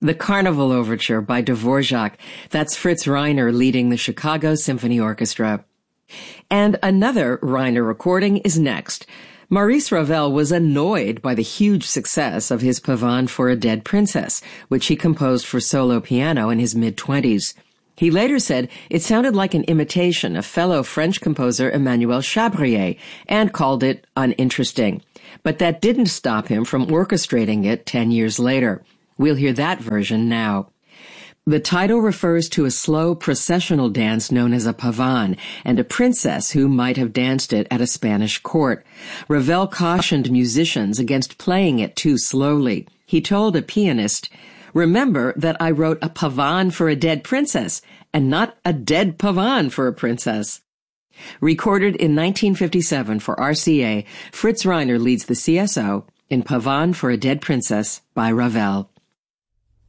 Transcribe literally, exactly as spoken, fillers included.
The Carnival Overture by Dvorak. That's Fritz Reiner leading the Chicago Symphony Orchestra. And another Reiner recording is next. Maurice Ravel was annoyed by the huge success of his Pavane for a Dead Princess, which he composed for solo piano in his mid-twenties. He later said it sounded like an imitation of fellow French composer Emmanuel Chabrier and called it uninteresting. But that didn't stop him from orchestrating it ten years later. We'll hear that version now. The title refers to a slow processional dance known as a pavane and a princess who might have danced it at a Spanish court. Ravel cautioned musicians against playing it too slowly. He told a pianist, "Remember that I wrote a pavane for a dead princess and not a dead pavane for a princess." Recorded in nineteen fifty-seven for R C A, Fritz Reiner leads the C S O in Pavane for a Dead Princess by Ravel.